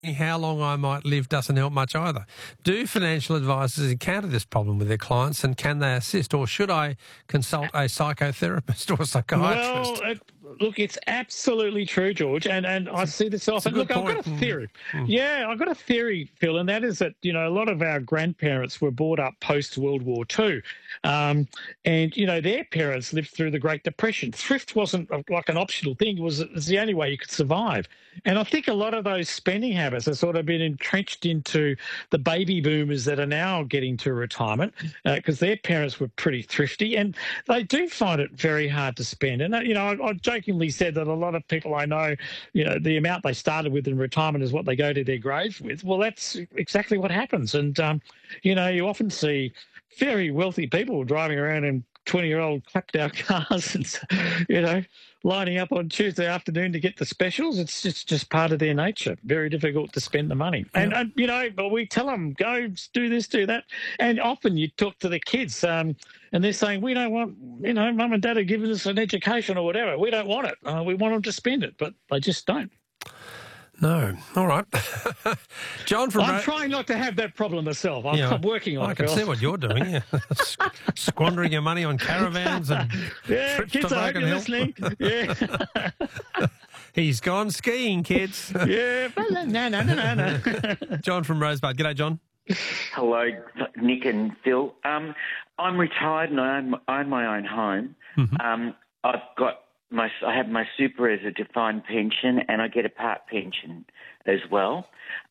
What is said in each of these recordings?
how long I might live doesn't help much either. Do financial advisors encounter this problem with their clients, and can they assist, or should I consult a psychotherapist or a psychiatrist? Well, look, it's absolutely true, George, and I see this often. Look, I've got a theory. Yeah, I've got a theory, Phil, and that is that, a lot of our grandparents were brought up post-World War II, and, their parents lived through the Great Depression. Thrift wasn't like an optional thing. It was the only way you could survive. And I think a lot of those spending habits have sort of been entrenched into the baby boomers that are now getting to retirement because their parents were pretty thrifty, and they do find it very hard to spend. And, I jokingly said that a lot of people I know, the amount they started with in retirement is what they go to their grave with. Well, that's exactly what happens. And, you often see very wealthy people driving around in 20-year-old clapped out cars and, lining up on Tuesday afternoon to get the specials. It's just part of their nature. Very difficult to spend the money. And but we tell them, go do this, do that. And often you talk to the kids and they're saying, we don't want, mum and dad are giving us an education or whatever. We don't want it. We want them to spend it, but they just don't. No. All right. John from... I'm trying not to have that problem myself. I'm working on it. I can see what you're doing, yeah. Squandering your money on caravans and trips kids, to I hope you're listening. Yeah. He's gone skiing, kids. Yeah. No. John from Rosebud. G'day, John. Hello, Nick and Phil. I'm retired and I own my own home. Mm-hmm. I have my super as a defined pension, and I get a part pension as well.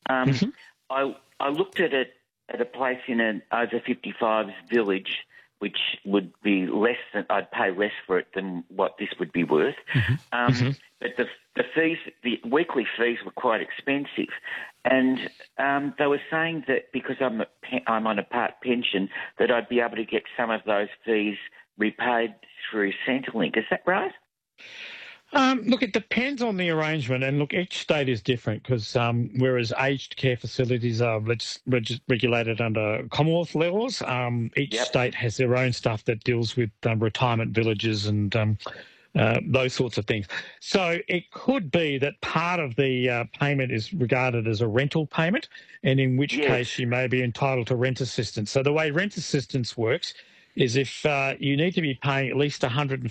I looked at it at a place in an over 55s village, which would be less than, I'd pay less for it than what this would be worth. But the fees, the weekly fees were quite expensive, and they were saying that because I'm on a part pension, that I'd be able to get some of those fees repaid through Centrelink. Is that right? Look, it depends on the arrangement, and look, each state is different because whereas aged care facilities are regulated under Commonwealth laws, each state has their own stuff that deals with retirement villages and those sorts of things. So it could be that part of the payment is regarded as a rental payment, and in which case you may be entitled to rent assistance. So the way rent assistance works is if you need to be paying at least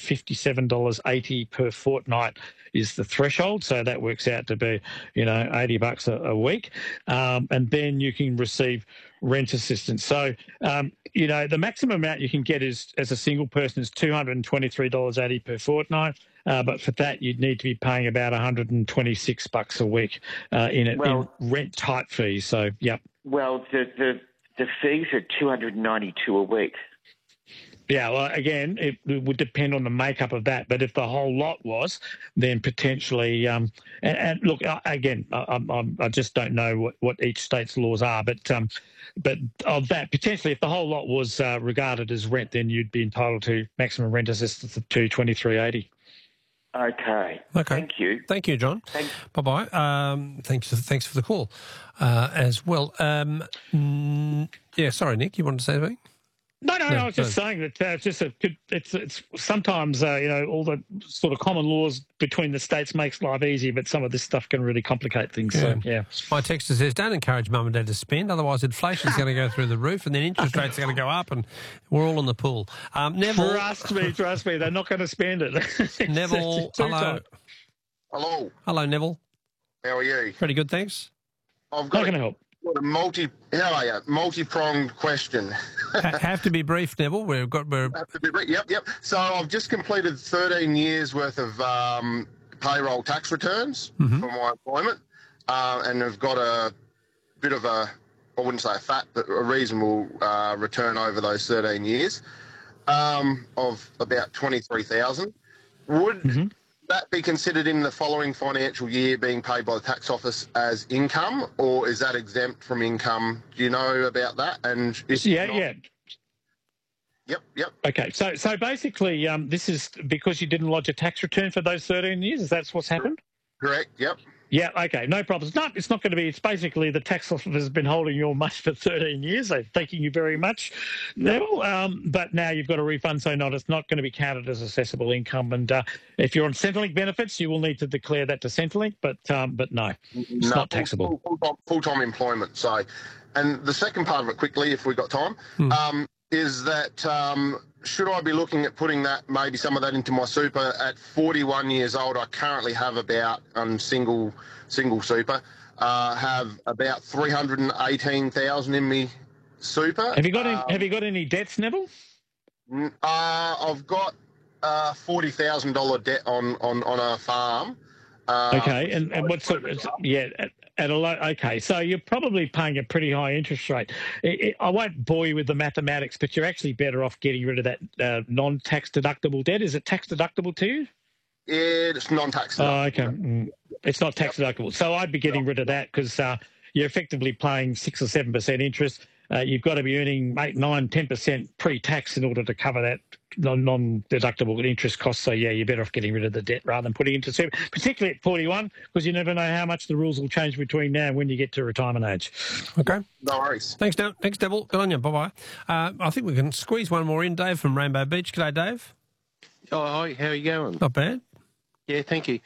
$157.80 per fortnight is the threshold. So that works out to be, $80 a week. And then you can receive rent assistance. So, the maximum amount you can get is, as a single person, is $223.80 per fortnight. But for that, you'd need to be paying about $126 a week in rent type fees. So, yep. Well, the fees are $292 a week. Yeah, well, again, it would depend on the makeup of that. But if the whole lot was, then potentially, and look, again, I just don't know what each state's laws are. But of that, potentially, if the whole lot was regarded as rent, then you'd be entitled to maximum rent assistance of $223.80. Okay. Thank you. Thank you, John. Thanks. Bye-bye. Thanks for the call as well. Sorry, Nick, you wanted to say something? No, I was just saying that it's sometimes, all the sort of common laws between the states makes life easy, but some of this stuff can really complicate things. Yeah. So, yeah. My texter says, don't encourage mum and dad to spend, otherwise inflation's going to go through the roof and then interest rates are going to go up and we're all in the pool. Neville. Trust me, they're not going to spend it. Neville, hello. Hello, Neville. How are you? Pretty good, thanks. How can I help? A multi-pronged question. Have to be brief, Neville. Have to be brief. Yep. So I've just completed 13 years worth of payroll tax returns for my employment, and I've got a bit of I wouldn't say a fat, but a reasonable return over those 13 years of about $23,000. Would that be considered in the following financial year being paid by the tax office as income, or is that exempt from income? Do you know about that? And yeah. Yep. Okay, so basically, this is because you didn't lodge a tax return for those 13 years. Is that what's happened? Correct. Yep. Yeah, okay, no problems. No, it's not going to be. It's basically the tax office has been holding your money for 13 years. They're thanking you very much, Neville. But now you've got a refund, so it's not going to be counted as assessable income. And if you're on Centrelink benefits, you will need to declare that to Centrelink. But no, it's not taxable. Full-time employment. So, and the second part of it quickly, if we've got time, is that should I be looking at putting maybe some of that into my super at 41 years old? I currently have about single super, have about 318,000 in me super. Have you got any debts, Neville? I've got $40,000 debt on a farm. Okay, and what sort? Okay, so you're probably paying a pretty high interest rate. I won't bore you with the mathematics, but you're actually better off getting rid of that non-tax deductible debt. Is it tax deductible to you? It's non-tax deductible. Oh, okay. It's not tax deductible. So I'd be getting rid of that because you're effectively paying 6 or 7% interest. You've got to be earning 8, 9, 10% pre-tax in order to cover that non-deductible interest costs. So, yeah, you're better off getting rid of the debt rather than putting it into super, particularly at 41, because you never know how much the rules will change between now and when you get to retirement age. Okay. No worries. Thanks, Devil. Good on you. Bye-bye. I think we can squeeze one more in. Dave from Rainbow Beach. G'day, Dave. Oh, hi. How are you going? Not bad. Yeah, thank you.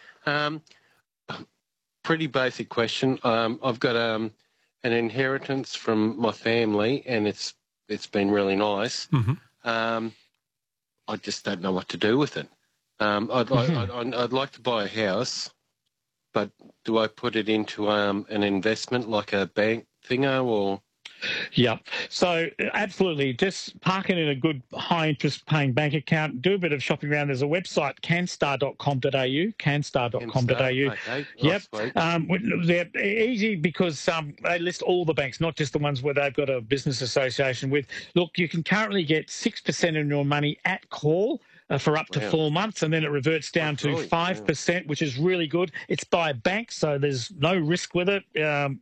Pretty basic question. I've got an inheritance from my family, and it's been really nice. Mm-hmm. I just don't know what to do with it. I'd like to buy a house, but do I put it into an investment like a bank thingo or? Yeah. So absolutely, just park it in a good high-interest paying bank account. Do a bit of shopping around. There's a website, canstar.com.au, canstar.com.au. Okay. Yep. Nice. They're easy because they list all the banks, not just the ones where they've got a business association with. Look, you can currently get 6% of your money at call for up to 4 months, and then it reverts down to 5%, which is really good. It's by a bank, so there's no risk with it.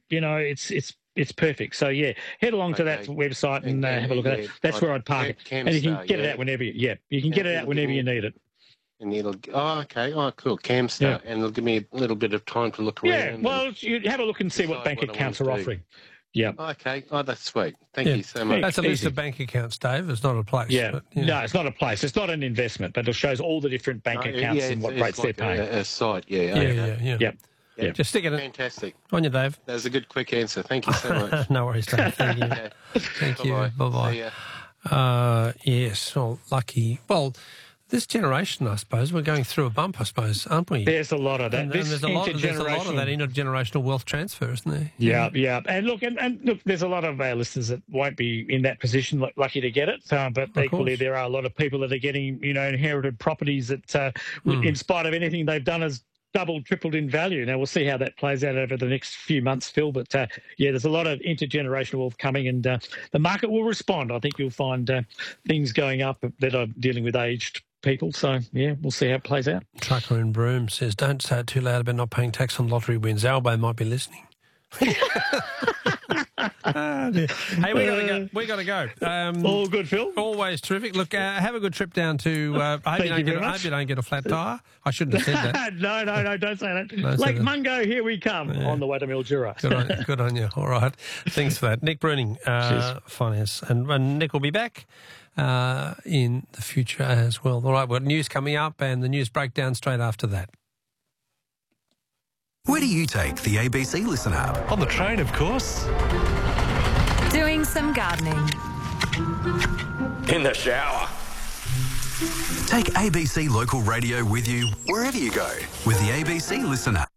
It's perfect. So, yeah, head along to that website and have a look at it. That's where I'd park it. And you can get it out whenever you get it out whenever you need it. And it'll, cool, Camstar, and it'll give me a little bit of time to look around. Yeah, well, you have a look and see what bank accounts are offering. Yeah. Okay. Oh, that's sweet. Thank you so much. That's a list of bank accounts, Dave. It's not a place. Yeah. But, no, it's not a place. It's not an investment, but it shows all the different bank accounts and what rates they're paying. A site, Yeah. Just stick it in. Fantastic. On you, Dave. That was a good, quick answer. Thank you so much. No worries, Dave. Thank you. Thank you. Bye-bye. Yes, well, lucky. Well, this generation, I suppose, we're going through a bump, I suppose, aren't we? There's a lot of that. And there's a lot of that intergenerational wealth transfer, isn't there? Yeah. And look, there's a lot of our listeners that won't be in that position, lucky to get it. But equally, there are a lot of people that are getting, inherited properties that, in spite of anything they've done, has doubled, tripled in value. Now, we'll see how that plays out over the next few months, Phil. But, there's a lot of intergenerational wealth coming, and the market will respond. I think you'll find things going up that are dealing with aged people. So, we'll see how it plays out. Trucker in Broome says, don't say it too loud about not paying tax on lottery wins. Albo might be listening. Hey, we got to go. All good, Phil. Always terrific. Look, have a good trip down to. I hope you don't get a flat tyre. I shouldn't have said that. No, don't say that. Lake Mungo, here we come on the way to Mildura. Good on you. All right. Thanks for that, Nick Bruning, finance, and Nick will be back in the future as well. All right, we've got news coming up, and the news breakdown straight after that. Where do you take the ABC Listen app? On the train, of course. Doing some gardening. In the shower. Take ABC Local Radio with you wherever you go with the ABC Listen app.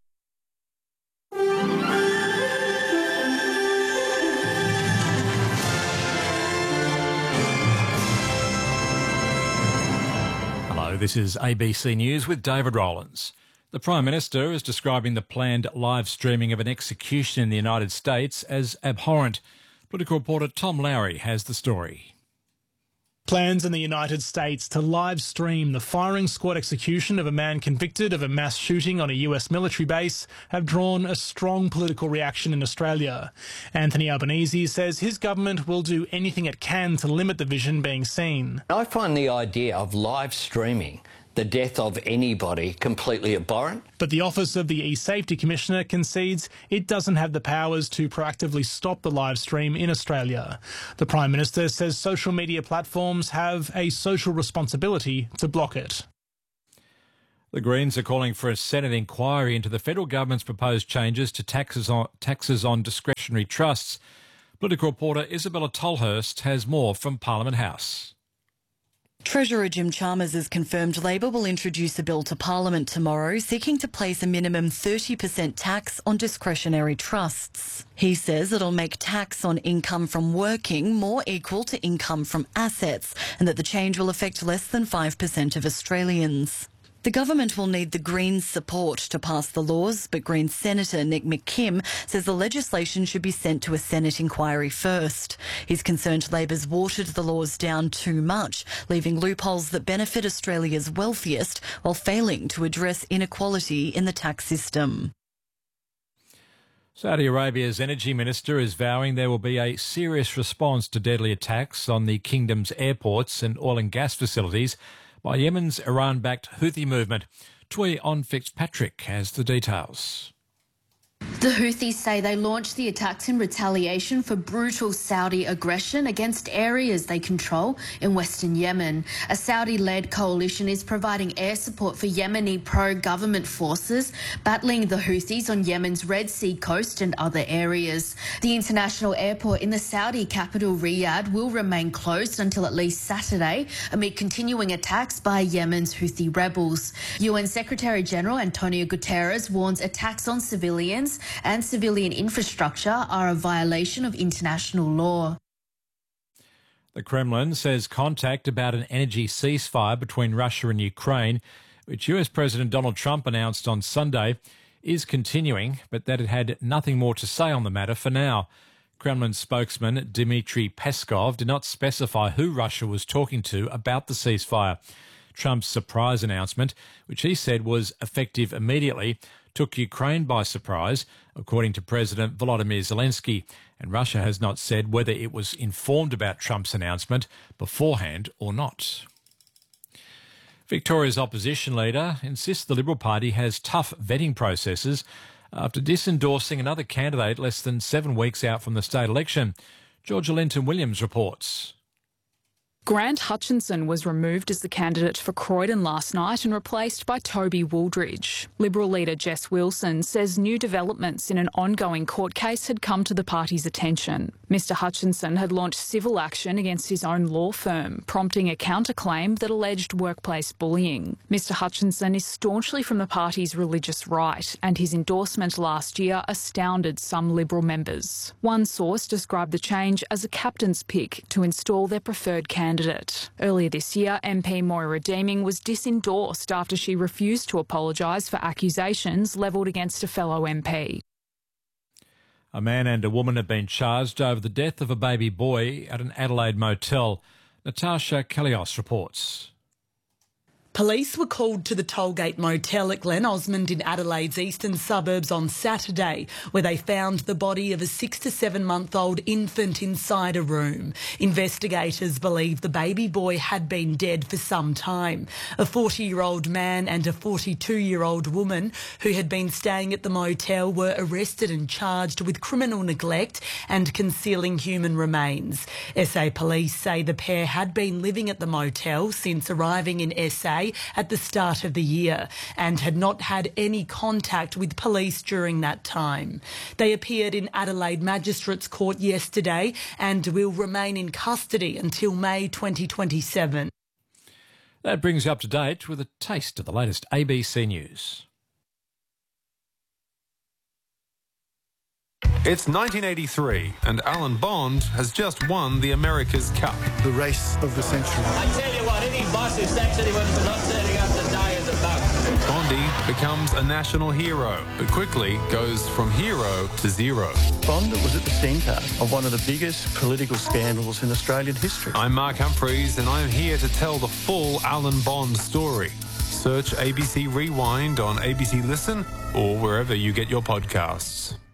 Hello, this is ABC News with David Rowlands. The Prime Minister is describing the planned live streaming of an execution in the United States as abhorrent. Political reporter Tom Lowry has the story. Plans in the United States to live stream the firing squad execution of a man convicted of a mass shooting on a US military base have drawn a strong political reaction in Australia. Anthony Albanese says his government will do anything it can to limit the vision being seen. I find the idea of live streaming the death of anybody completely abhorrent. But the Office of the E-Safety Commissioner concedes it doesn't have the powers to proactively stop the live stream in Australia. The Prime Minister says social media platforms have a social responsibility to block it. The Greens are calling for a Senate inquiry into the federal government's proposed changes to taxes on discretionary trusts. Political reporter Isabella Tolhurst has more from Parliament House. Treasurer Jim Chalmers has confirmed Labor will introduce a bill to Parliament tomorrow seeking to place a minimum 30% tax on discretionary trusts. He says it'll make tax on income from working more equal to income from assets and that the change will affect less than 5% of Australians. The government will need the Greens' support to pass the laws, but Greens Senator Nick McKim says the legislation should be sent to a Senate inquiry first. He's concerned Labor's watered the laws down too much, leaving loopholes that benefit Australia's wealthiest while failing to address inequality in the tax system. Saudi Arabia's energy minister is vowing there will be a serious response to deadly attacks on the kingdom's airports and oil and gas facilities by Yemen's Iran-backed Houthi movement. Tui On Fitzpatrick has the details. The Houthis say they launched the attacks in retaliation for brutal Saudi aggression against areas they control in western Yemen. A Saudi-led coalition is providing air support for Yemeni pro-government forces battling the Houthis on Yemen's Red Sea coast and other areas. The international airport in the Saudi capital Riyadh will remain closed until at least Saturday amid continuing attacks by Yemen's Houthi rebels. UN Secretary-General Antonio Guterres warns attacks on civilians and civilian infrastructure are a violation of international law. The Kremlin says contact about an energy ceasefire between Russia and Ukraine, which US President Donald Trump announced on Sunday, is continuing, but that it had nothing more to say on the matter for now. Kremlin spokesman Dmitry Peskov did not specify who Russia was talking to about the ceasefire. Trump's surprise announcement, which he said was effective immediately, took Ukraine by surprise, according to President Volodymyr Zelensky, and Russia has not said whether it was informed about Trump's announcement beforehand or not. Victoria's opposition leader insists the Liberal Party has tough vetting processes after disendorsing another candidate less than 7 weeks out from the state election. Georgia Linton-Williams reports. Grant Hutchinson was removed as the candidate for Croydon last night and replaced by Toby Wooldridge. Liberal leader Jess Wilson says new developments in an ongoing court case had come to the party's attention. Mr Hutchinson had launched civil action against his own law firm, prompting a counterclaim that alleged workplace bullying. Mr Hutchinson is staunchly from the party's religious right, and his endorsement last year astounded some Liberal members. One source described the change as a captain's pick to install their preferred candidate. Earlier this year, MP Moira Deeming was disendorsed after she refused to apologise for accusations levelled against a fellow MP. A man and a woman have been charged over the death of a baby boy at an Adelaide motel. Natasha Kalios reports. Police were called to the Tollgate Motel at Glen Osmond in Adelaide's eastern suburbs on Saturday, where they found the body of a 6 to 7 month old infant inside a room. Investigators believe the baby boy had been dead for some time. A 40-year-old man and a 42-year-old woman who had been staying at the motel were arrested and charged with criminal neglect and concealing human remains. SA police say the pair had been living at the motel since arriving in SA at the start of the year and had not had any contact with police during that time. They appeared in Adelaide Magistrates Court yesterday and will remain in custody until May 2027. That brings you up to date with a taste of the latest ABC News. It's 1983 and Alan Bond has just won the America's Cup. The race of the century. I tell you what, any boss who sacks anyone for not turning up to die is a bug. Bondy becomes a national hero, but quickly goes from hero to zero. Bond was at the centre of one of the biggest political scandals in Australian history. I'm Mark Humphreys and I'm here to tell the full Alan Bond story. Search ABC Rewind on ABC Listen or wherever you get your podcasts.